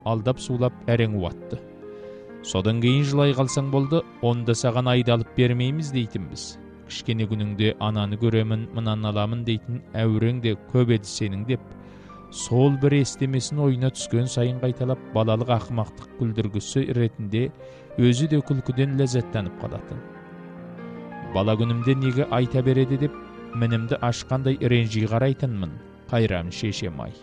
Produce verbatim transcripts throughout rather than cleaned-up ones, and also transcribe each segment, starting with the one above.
алдап сулап әрең уатты. Содан кейін жылай қалсаң болды, онда саған айдалып бермейміз дейтінбіз. Кішкене күніңде ананы көремін, мынан аламын дейтін әурең де көп еді сенің деп, сол бір естемесін ойына түскен сайын қайталап, балалық ақымақтық күлдіргісі ретінде өзі де күлкіден ләззаттанып қалатын. Бала күнімде неге айта береді деп, мінімді ашқандай ренжи қарайтынмын, қайран шешем ай.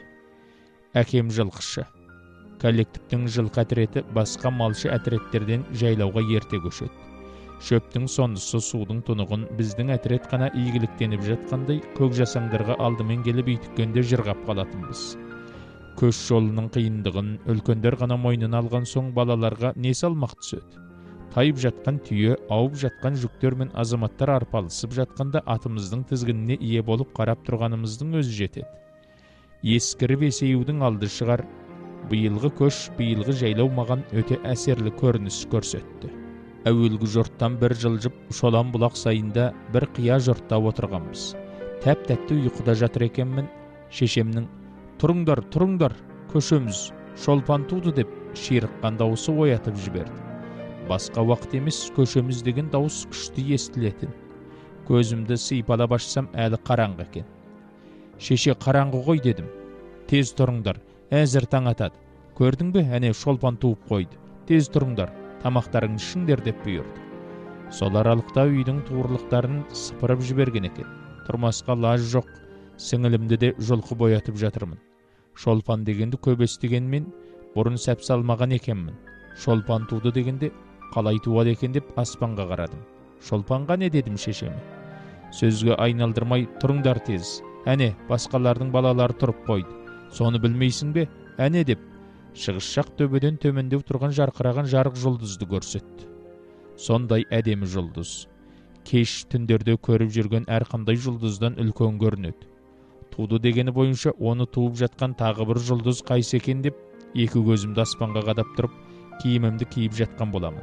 Әкем жылқышы. Коллективтің жылқы әтіреті басқа малшы әтіреттерден жайлауға ерте көшеді. Шөптің сондысы судың тұнығын біздің әтірет қана игіліктеніп жатқандай, көк жасаңдарға алдымен келіп үйтіккенде жырғап қалатынбыз. Көш жолының қиындығын үлкендер ғана мойнына алған соң балаларға не салмақ түседі. Тайып жатқан түйе, ауып жатқан жүктер мен азаматтар арпалысып жатқанда атымыздың тізгініне ие болып қарап тұрғанымыздың өзі жетеді. Ескіріп есеюдің алды шығар, биылғы көш, биылғы жайлау маған өте әсерлі көрініс көрсетті. Әуелгі жұрттан бір жылжып, шолан бұлақ сайында бір қия жұртта отырғанбыз. Тәп-тәтті ұйқыда жатыр екенмін. Шешемнің «Тұрыңдар, тұрыңдар, көшеміз, шолпан туды» деп ширыққан дауысы оятып жіберді. Басқа уақыт емес, көшеміз деген дауыс күшті естілетін. Көзімді сипалап ашсам, әлі қараңғы екен. «Шеше, қараңғы ғой» дедім. «Тез тұрыңдар, әзір таң атады. Көрдің бе, әне шолпан туып қойды. Тез тұрыңдар, тамақтарың ішіңдер» деп бұйырды. Сол аралықта үйдің туырлықтарын сыпырып жіберген екен. Тұрмасқа лаж жоқ, сіңілімді де жұлқы боятып жатырмын. Шолпан дегенді көп естігенмен, бұрын сәп салмаған екенмін. Шолпан туды дегенде, қалай туады екен деп аспанға қарадым. Шолпанға не дедім шешеме? Сөзге айналдырмай, тұрыңдар тез. Әне, басқалардың балалары тұрып қойды. Соны білмейсің бе? Әне деп, шығыс жақ төбеден төмендеу тұрған жарқыраған жарық жұлдызды көрсетті. Сондай әдемі жұлдыз. Кеш түндерде көріп жүрген әрқандай жұлдыздан үлкен көрінеді. Туды дегені бойынша оны туып жатқан тағы бір жұлдыз қайсы екен деп, екі көзімді аспанға қадап тұрып, киімімді киіп жатқан боламын.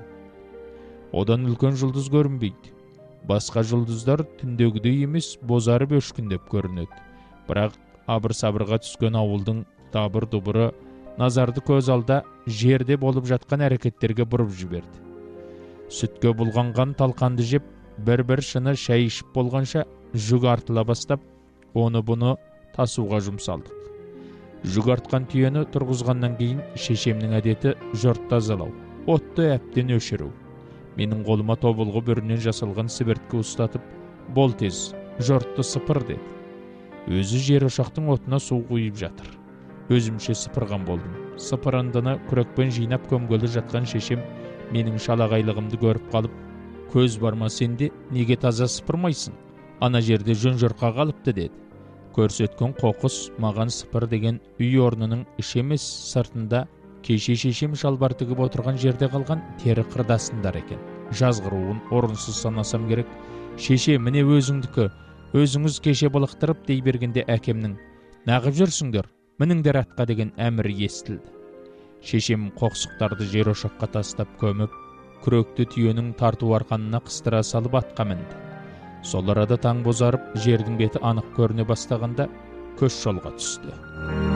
Одан үлкен жұлдыз көрінбейді. Басқа жұлдыздар түндегідей емес, бозарып өшкіндеп көрінеді. Бірақ абыр-сабырға түскен ауылдың дабыр-дұбыры назарды көз алда жерде болып жатқан әрекеттерге бұрып жіберді. Сүтке бұлғанған талқанды жеп, бір-бір шыны шай ішіп болғанша жүк артыла бастап, оны-бұны тасуға жұмсалдық. Жүк артқан түйені тұрғызғаннан кейін шешемнің әдеті жұрт тазалау, отты әптен өшіру. Менің қолыма тобылғы бүрінен жасалған сібірткі ұстатып, бол тез, жұртты сыпыр деді. Өзі жер ошақтың отына су құйып жатыр. Өзімше сыпырған болдым. Сыпырындыны күрекпен жинап көмгелі жатқан шешем менің шалағайлығымды көріп қалып, көз барма сенде, неге таза сыпырмайсың? Ана жерде жөн жұрқа қалыпты деді. Көрсеткен қоқыс маған сыпыр деген үй орнының іші емес, сыртында кеше шешем шалбар тігіп отырған жерде қалған тері қырдасындар екен. Жазғыруын орынсыз санасам керек. Шеше, міне өзіңдікі, өзіңіз кеше былықтырып дей бергенде әкемнің «Нағып жүрсіңдер, мініңдер атқа» деген әмірі естілді. Шешем қоқсықтарды жер ошаққа тастап көміп, күректі түйенің тарту арқанына қыстыра салып атқа мінді. Сол арада таң бозарып, жердің беті анық көріне бастағанда көш жолға түсті.